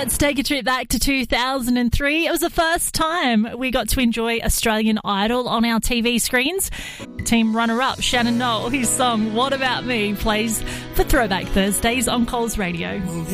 Let's take a trip back to 2003. It was the first time we got to enjoy Australian Idol on our TV screens. Team runner-up Shannon Noll, his song What About Me plays for Throwback Thursdays on Coles Radio.